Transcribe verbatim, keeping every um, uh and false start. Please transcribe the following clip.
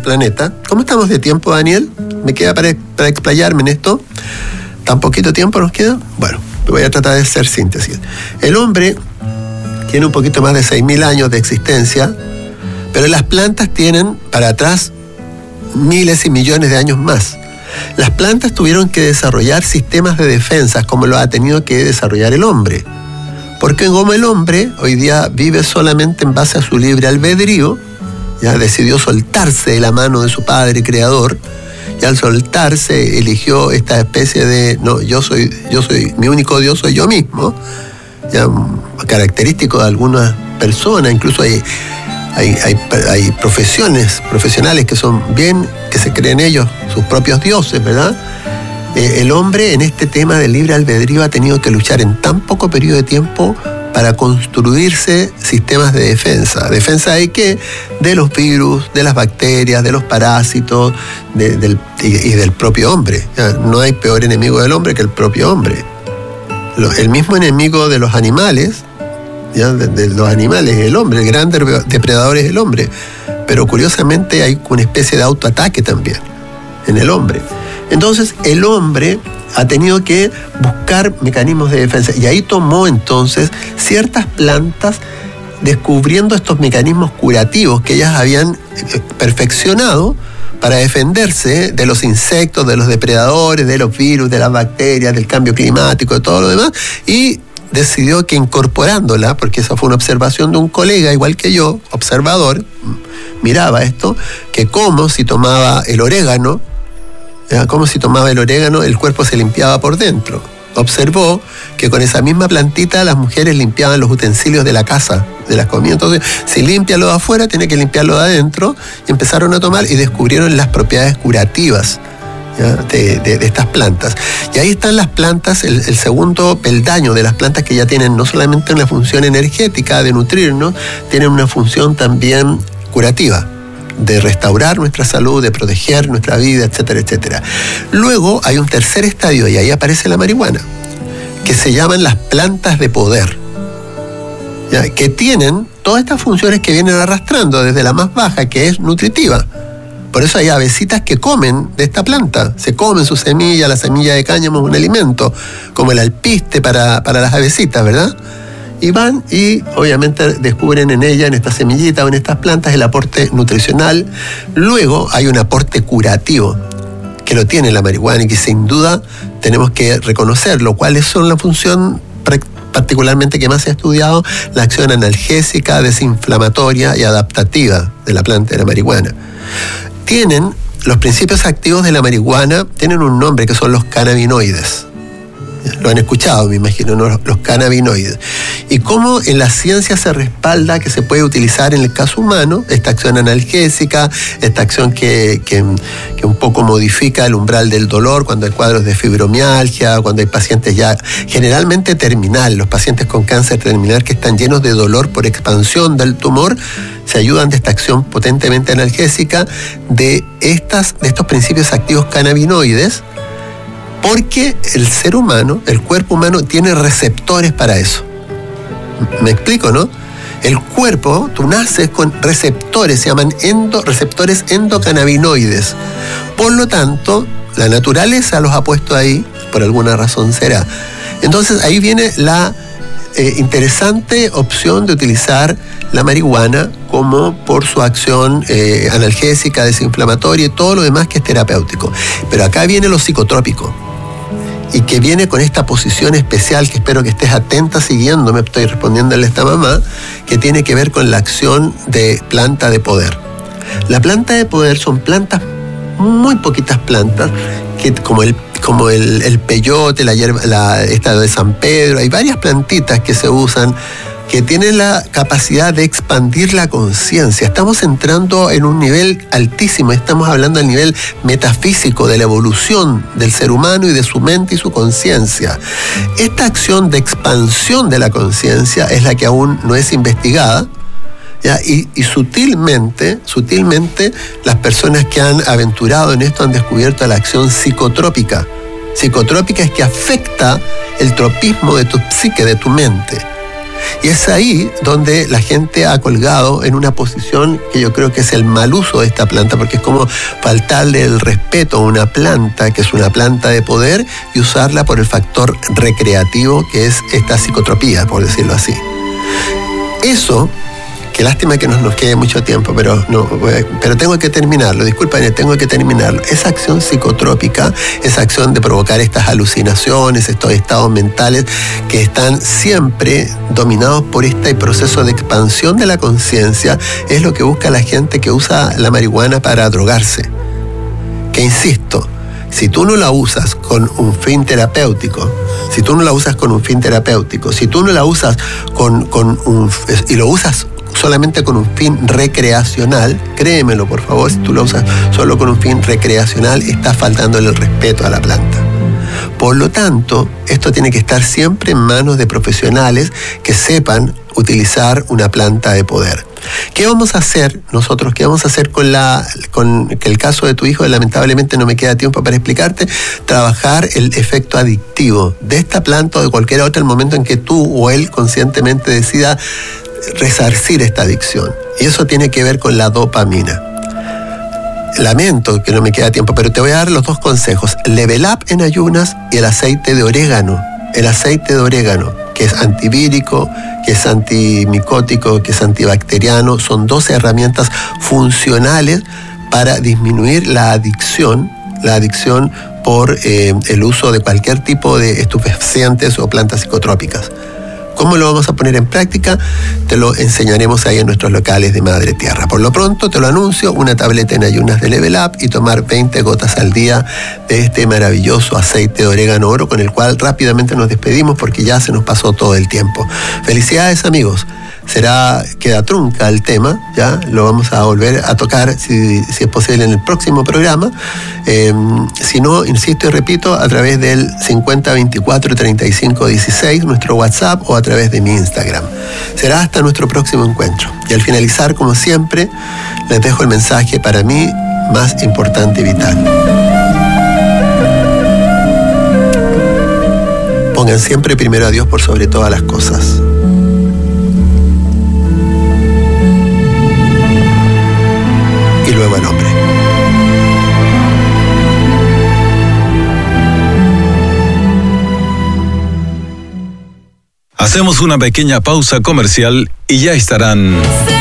planeta. ¿Cómo estamos de tiempo, Daniel? ¿Me queda para, para explayarme en esto? ¿Tan poquito tiempo nos queda? Bueno, voy a tratar de hacer síntesis. El hombre tiene un poquito más de seis mil años de existencia, pero las plantas tienen para atrás miles y millones de años más. Las plantas tuvieron que desarrollar sistemas de defensa como lo ha tenido que desarrollar el hombre. Porque como el hombre hoy día vive solamente en base a su libre albedrío, ya decidió soltarse de la mano de su padre creador, y al soltarse eligió esta especie de, no, yo soy, yo soy, mi único Dios soy yo mismo, ya característico de algunas personas, incluso hay, hay, hay, hay profesiones, profesionales que son bien, que se creen ellos sus propios dioses, ¿verdad? Eh, el hombre en este tema del libre albedrío ha tenido que luchar en tan poco periodo de tiempo para construirse sistemas de defensa. ¿Defensa de qué? De los virus, de las bacterias, de los parásitos de, del, y, y del propio hombre. ¿Ya? No hay peor enemigo del hombre que el propio hombre. Lo, el mismo enemigo de los animales, ¿ya? De, de los animales es el hombre, el gran depredador es el hombre. Pero curiosamente hay una especie de autoataque también en el hombre. Entonces el hombre ha tenido que buscar mecanismos de defensa. Y ahí tomó entonces ciertas plantas descubriendo estos mecanismos curativos que ellas habían perfeccionado para defenderse de los insectos, de los depredadores, de los virus, de las bacterias, del cambio climático, de todo lo demás. Y decidió que incorporándola, porque esa fue una observación de un colega, igual que yo, observador, miraba esto, que como si tomaba el orégano, como si tomaba el orégano, el cuerpo se limpiaba por dentro. Observó que con esa misma plantita las mujeres limpiaban los utensilios de la casa, de las comidas. Entonces, si limpia lo de afuera, tiene que limpiarlo de adentro. Y empezaron a tomar y descubrieron las propiedades curativas, ¿ya? De, de, de estas plantas. Y ahí están las plantas, el, el segundo peldaño de las plantas que ya tienen no solamente una función energética de nutrirnos, tienen una función también curativa, de restaurar nuestra salud, de proteger nuestra vida, etcétera, etcétera. Luego hay un tercer estadio y ahí aparece la marihuana, que se llaman las plantas de poder, ¿ya? Que tienen todas estas funciones que vienen arrastrando desde la más baja, que es nutritiva. Por eso hay avecitas que comen de esta planta, se comen su semilla, la semilla de cáñamo es un alimento, como el alpiste para, para las avecitas, ¿verdad? Y van y obviamente descubren en ella, en esta semillita o en estas plantas, el aporte nutricional. Luego hay un aporte curativo que lo tiene la marihuana y que sin duda tenemos que reconocerlo. ¿Cuáles son la función particularmente que más se ha estudiado? La acción analgésica, desinflamatoria y adaptativa de la planta de la marihuana. Tienen, los principios activos de la marihuana tienen un nombre que son los cannabinoides. Lo han escuchado, me imagino, ¿no? Los, los cannabinoides. Y cómo en la ciencia se respalda que se puede utilizar en el caso humano esta acción analgésica, esta acción que, que, que un poco modifica el umbral del dolor cuando hay cuadros de fibromialgia, cuando hay pacientes ya generalmente terminal, los pacientes con cáncer terminal que están llenos de dolor por expansión del tumor, se ayudan de esta acción potentemente analgésica de, estas, de estos principios activos cannabinoides. Porque el ser humano, el cuerpo humano, tiene receptores para eso. ¿Me explico, no? El cuerpo, tú naces con receptores, se llaman endo, receptores endocannabinoides. Por lo tanto, la naturaleza los ha puesto ahí, por alguna razón será. Entonces, ahí viene la eh, interesante opción de utilizar la marihuana como por su acción eh, analgésica, desinflamatoria y todo lo demás que es terapéutico. Pero acá viene lo psicotrópico. Y que viene con esta posición especial que espero que estés atenta siguiéndome, estoy respondiéndole a esta mamá, que tiene que ver con la acción de planta de poder. La planta de poder son plantas, muy poquitas plantas, que como el, como el, el peyote, la hierba, la, esta de San Pedro, hay varias plantitas que se usan que tienen la capacidad de expandir la conciencia. Estamos entrando en un nivel altísimo, estamos hablando del nivel metafísico de la evolución del ser humano y de su mente y su conciencia. Esta acción de expansión de la conciencia es la que aún no es investigada, ¿ya? Y, y sutilmente, sutilmente, las personas que han aventurado en esto han descubierto la acción psicotrópica. Psicotrópica es que afecta el tropismo de tu psique, de tu mente. Y es ahí donde la gente ha colgado en una posición que yo creo que es el mal uso de esta planta, porque es como faltarle el respeto a una planta que es una planta de poder y usarla por el factor recreativo que es esta psicotropía, por decirlo así. Eso, qué lástima que no nos quede mucho tiempo, pero, no, pero tengo que terminarlo, disculpen, tengo que terminarlo. Esa acción psicotrópica, esa acción de provocar estas alucinaciones, estos estados mentales que están siempre dominados por este proceso de expansión de la conciencia, es lo que busca la gente que usa la marihuana para drogarse. Que insisto, si tú no la usas con un fin terapéutico, si tú no la usas con un fin terapéutico, si tú no la usas con, con un... y lo usas solamente con un fin recreacional, créemelo por favor, si tú lo usas solo con un fin recreacional, estás faltándole el respeto a la planta. Por lo tanto, esto tiene que estar siempre en manos de profesionales que sepan utilizar una planta de poder. ¿Qué vamos a hacer nosotros? ¿Qué vamos a hacer con la con que el caso de tu hijo? Lamentablemente no me queda tiempo para explicarte. Trabajar el efecto adictivo de esta planta o de cualquier otra, el momento en que tú o él conscientemente decida resarcir esta adicción. Y eso tiene que ver con la dopamina. Lamento que no me queda tiempo, pero te voy a dar los dos consejos. Level Up en ayunas y el aceite de orégano. El aceite de orégano, que es antivírico, que es antimicótico, que es antibacteriano, son dos herramientas funcionales para disminuir la adicción, la adicción por eh, el uso de cualquier tipo de estupefacientes o plantas psicotrópicas. ¿Cómo lo vamos a poner en práctica? Te lo enseñaremos ahí en nuestros locales de Madre Tierra. Por lo pronto, te lo anuncio, una tableta en ayunas de Level Up y tomar veinte gotas al día de este maravilloso aceite de orégano oro, con el cual rápidamente nos despedimos porque ya se nos pasó todo el tiempo. Felicidades, amigos. Será, queda trunca el tema, ya lo vamos a volver a tocar si, si es posible en el próximo programa. Eh, si no, insisto y repito, a través del cincuenta veinticuatro treinta y cinco dieciséis, nuestro WhatsApp, o a través de mi Instagram. Será hasta nuestro próximo encuentro. Y al finalizar, como siempre, les dejo el mensaje para mí más importante y vital. Pongan siempre primero a Dios por sobre todas las cosas. Y luego al hombre. Hacemos una pequeña pausa comercial y ya estarán